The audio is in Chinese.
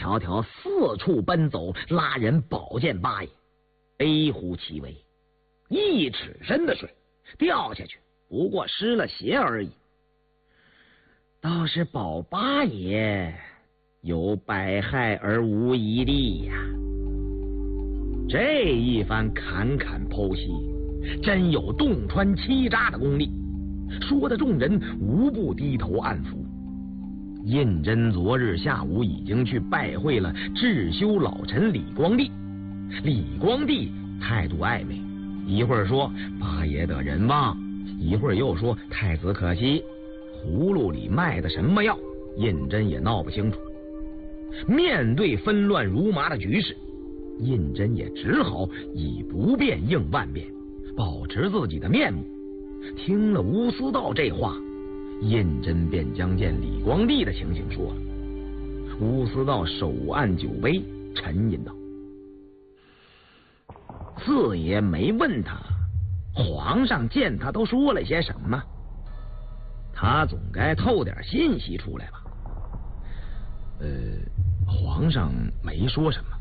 条条四处奔走，拉人保荐八爷，微乎其微，1尺深的水掉下去不过湿了鞋而已。倒是保八爷有百害而无一利呀。这一番侃侃剖析，真有洞穿七渣的功力，说的众人无不低头暗服。胤禛昨日下午已经去拜会了智修老臣李光地，李光地态度暧昧，一会儿说八爷得人望，一会儿又说太子可惜，葫芦里卖的什么药，胤禛也闹不清楚。面对纷乱如麻的局势，胤禛也只好以不变应万变，保持自己的面目。听了吴思道这话，胤禛便将见李光地的情形说了。吴思道手按酒杯，沉吟道：四爷没问他，皇上见他都说了些什么？他总该透点信息出来吧？皇上没说什么。